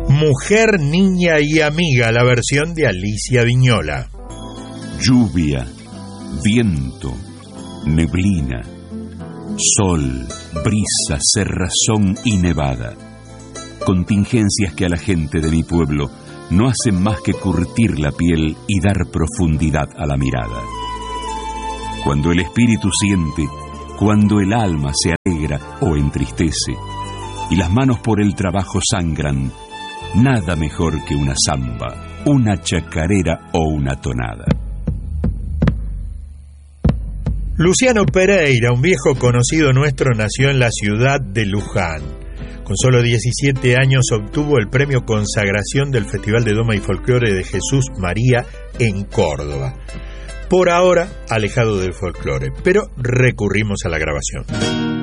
Mujer, niña y amiga, la versión de Alicia Viñola. Lluvia, viento, neblina, sol, brisa, cerrazón y nevada. Contingencias que a la gente de mi pueblo no hacen más que curtir la piel y dar profundidad a la mirada. Cuando el espíritu siente, cuando el alma se alegra o entristece, y las manos por el trabajo sangran, nada mejor que una samba, una chacarera o una tonada. Luciano Pereira, un viejo conocido nuestro, nació en la ciudad de Luján. Con solo 17 años obtuvo el premio Consagración del Festival de Doma y Folclore de Jesús María en Córdoba. Por ahora, alejado del folclore, pero recurrimos a la grabación.